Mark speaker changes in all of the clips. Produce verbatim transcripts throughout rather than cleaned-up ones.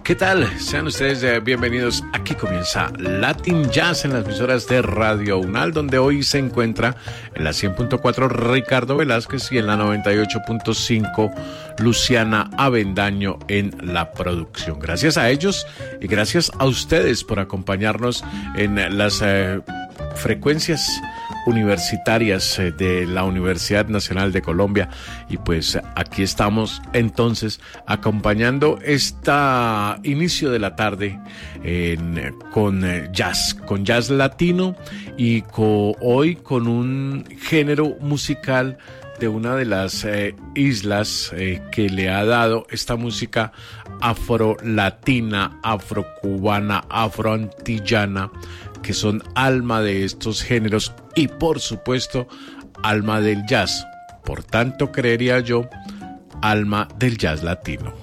Speaker 1: ¿Qué tal? Sean ustedes eh, bienvenidos. Aquí comienza Latin Jazz en las emisoras de Radio UNAL, donde hoy se encuentra en la cien punto cuatro Ricardo Velázquez y en la noventa y ocho punto cinco Luciana Avendaño en la producción. Gracias a ellos y gracias a ustedes por acompañarnos en las eh, frecuencias universitarias de la Universidad Nacional de Colombia. Y pues aquí estamos entonces acompañando este inicio de la tarde en, con jazz, con jazz latino y co, hoy con un género musical de una de las eh, islas eh, que le ha dado esta música afro-latina, afro-cubana, afro-antillana, que son alma de estos géneros y por supuesto alma del jazz. Por tanto, creería yo, alma del jazz latino.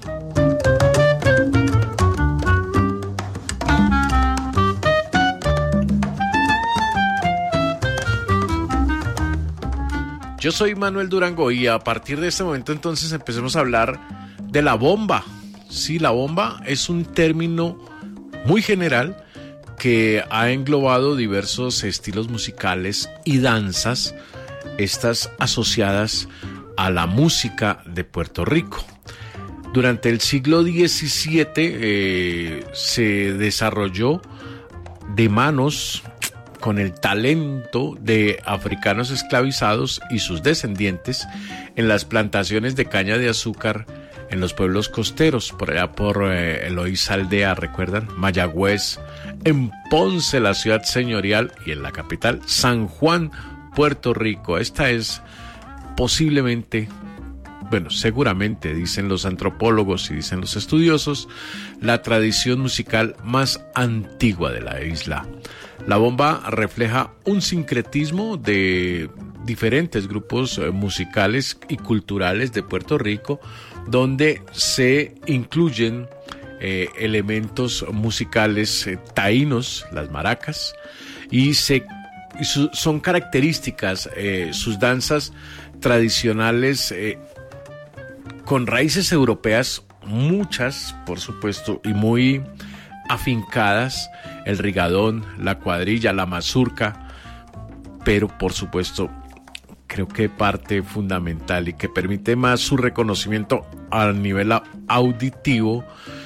Speaker 1: Yo soy Manuel Durango y a partir de este momento entonces empecemos a hablar de la bomba. Sí, la bomba es un término muy general que ha englobado diversos estilos musicales y danzas, estas asociadas a la música de Puerto Rico. Durante el siglo diecisiete eh, se desarrolló de manos con el talento de africanos esclavizados y sus descendientes en las plantaciones de caña de azúcar en los pueblos costeros, por allá por eh, Eloísa Aldea, ¿recuerdan? Mayagüez, en Ponce, la ciudad señorial, y en la capital, San Juan, Puerto Rico. Esta es posiblemente, bueno, seguramente, dicen los antropólogos y dicen los estudiosos, la tradición musical más antigua de la isla. La bomba refleja un sincretismo de diferentes grupos musicales y culturales de Puerto Rico, donde se incluyen eh, elementos musicales eh, taínos, las maracas, y, se, y su, son características eh, sus danzas tradicionales eh, con raíces europeas, muchas, por supuesto, y muy afincadas, el rigadón, la cuadrilla, la mazurca, pero por supuesto creo que parte fundamental y que permite más su reconocimiento a nivel auditivo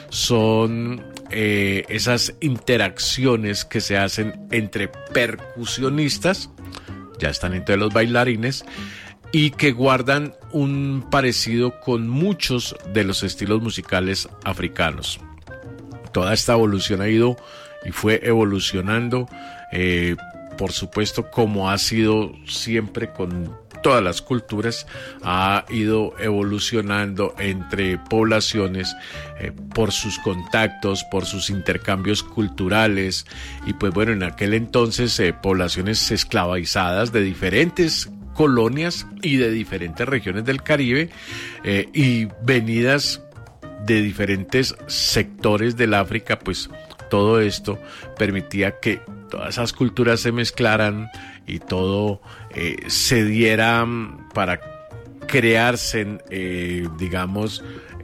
Speaker 1: son eh, esas interacciones que se hacen entre percusionistas, ya están entre los bailarines, y que guardan un parecido con muchos de los estilos musicales africanos. Toda esta evolución ha ido y fue evolucionando, eh, por supuesto, como ha sido siempre con todas las culturas, ha ido evolucionando entre poblaciones eh, por sus contactos, por sus intercambios culturales, y pues bueno, en aquel entonces eh, poblaciones esclavizadas de diferentes colonias y de diferentes regiones del Caribe eh, y venidas de diferentes sectores del África, pues todo esto permitía que todas esas culturas se mezclaran y todo eh, se diera para crearse, eh, digamos,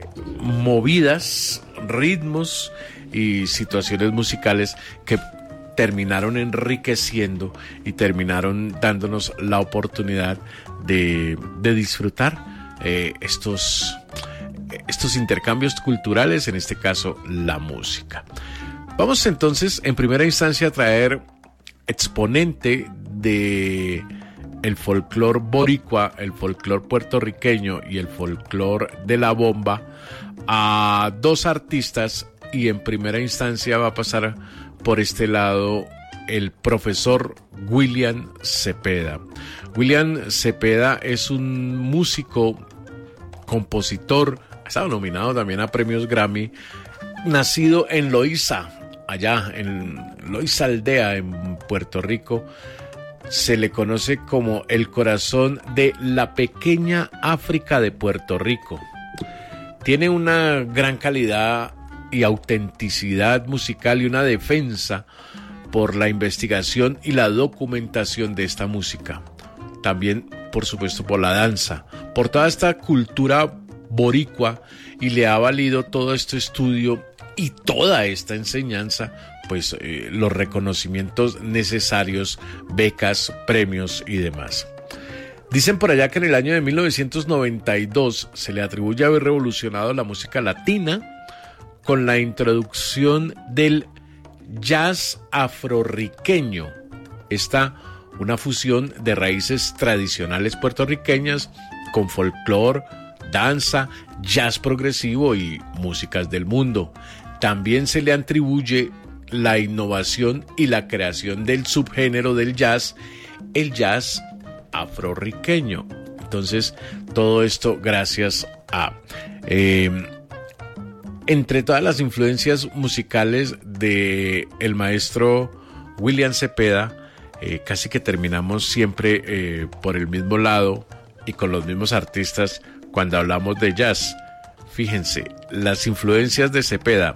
Speaker 1: movidas, ritmos y situaciones musicales que terminaron enriqueciendo y terminaron dándonos la oportunidad de, de disfrutar eh, estos, estos intercambios culturales, en este caso la música. Vamos entonces en primera instancia a traer exponente de el folclor boricua, el folclor puertorriqueño y el folclor de la bomba a dos artistas, y en primera instancia va a pasar por este lado el profesor William Cepeda. William Cepeda es un músico, compositor, ha estado nominado también a premios Grammy, nacido en Loíza, allá en Loíza Aldea, en Puerto Rico. Se le conoce como el corazón de la pequeña África de Puerto Rico. Tiene una gran calidad y autenticidad musical y una defensa por la investigación y la documentación de esta música. También, por supuesto, por la danza, por toda esta cultura boricua, y le ha valido todo este estudio y toda esta enseñanza, pues eh, los reconocimientos necesarios, becas, premios y demás. Dicen por allá que en el año de mil novecientos noventa y dos se le atribuye haber revolucionado la música latina con la introducción del jazz afrorriqueño. Esta una fusión de raíces tradicionales puertorriqueñas con folclore, danza, jazz progresivo y músicas del mundo. También se le atribuye la innovación y la creación del subgénero del jazz, el jazz afrorriqueño. Entonces, todo esto gracias a... Eh, entre todas las influencias musicales de el maestro William Cepeda, eh, casi que terminamos siempre eh, por el mismo lado y con los mismos artistas cuando hablamos de jazz. Fíjense, las influencias de Cepeda: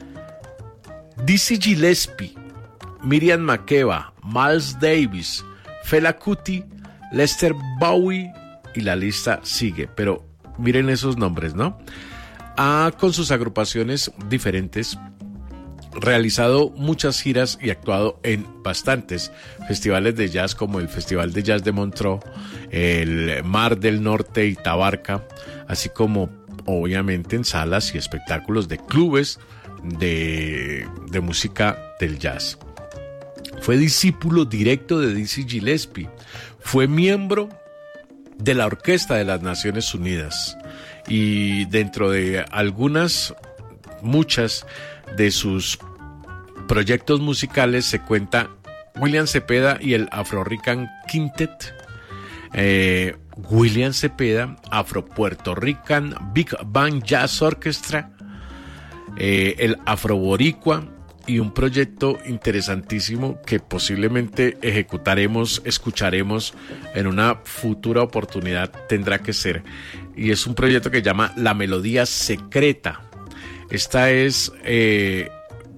Speaker 1: Dizzy Gillespie, Miriam Makeba, Miles Davis, Fela Kuti, Lester Bowie, y la lista sigue. Pero miren esos nombres, ¿no? Ha, con sus agrupaciones diferentes, realizado muchas giras y actuado en bastantes festivales de jazz, como el Festival de Jazz de Montreux, el Mar del Norte y Tabarca, así como obviamente en salas y espectáculos de clubes de, de música del jazz. Fue discípulo directo de Dizzy Gillespie, fue miembro de la Orquesta de las Naciones Unidas, y dentro de algunas, muchas de sus proyectos musicales se cuenta William Cepeda y el Afro-Rican Quintet, eh, William Cepeda, Afro-Puerto Rican Big Band Jazz Orchestra, eh, el Afro-Boricua, y un proyecto interesantísimo que posiblemente ejecutaremos, escucharemos en una futura oportunidad, tendrá que ser, y es un proyecto que se llama La Melodía Secreta. Esta es eh,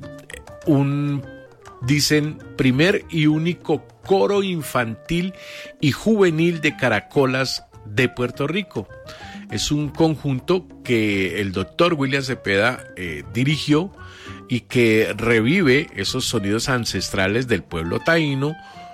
Speaker 1: un, dicen, primer y único coro infantil y juvenil de caracolas de Puerto Rico. Es un conjunto que el doctor William Cepeda eh, dirigió y que revive esos sonidos ancestrales del pueblo taíno,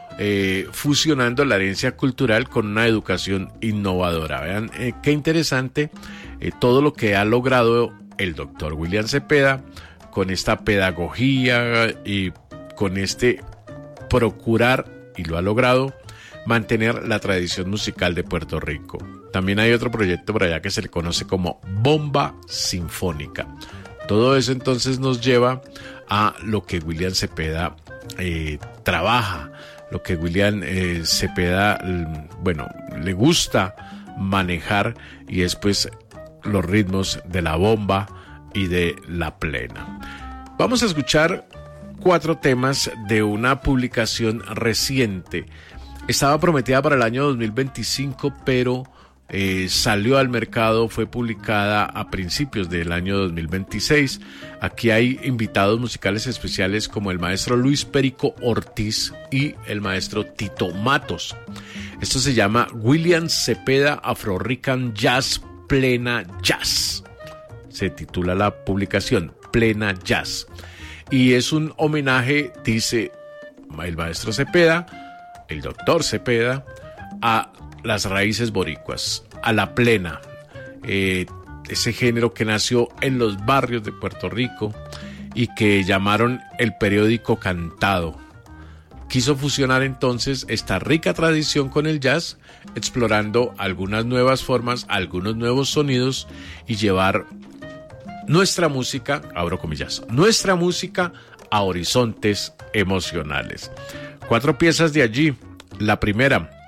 Speaker 1: eh, fusionando la herencia cultural con una educación innovadora. Vean eh, qué interesante eh, todo lo que ha logrado el doctor William Cepeda con esta pedagogía y con este procurar, y lo ha logrado, mantener la tradición musical de Puerto Rico. También hay otro proyecto por allá que se le conoce como Bomba Sinfónica. Todo eso entonces nos lleva a lo que William Cepeda eh, trabaja, lo que William eh, Cepeda, bueno, le gusta manejar, y es pues los ritmos de la bomba y de la plena. Vamos a escuchar cuatro temas de una publicación reciente. Estaba prometida para el año dos mil veinticinco, pero eh, salió al mercado, fue publicada a principios del año dos mil veintiséis. Aquí hay invitados musicales especiales como el maestro Luis Perico Ortiz y el maestro Tito Matos. Esto se llama William Cepeda Afro-Rican Jazz Plena Jazz. Se titula la publicación Plena Jazz. Y es un homenaje, dice el maestro Cepeda, el doctor Cepeda, a las raíces boricuas, a la plena, eh, ese género que nació en los barrios de Puerto Rico y que llamaron el periódico cantado. Quiso fusionar entonces esta rica tradición con el jazz, explorando algunas nuevas formas, algunos nuevos sonidos, y llevar nuestra música, abro comillas, nuestra música a horizontes emocionales. Cuatro piezas de allí. La primera,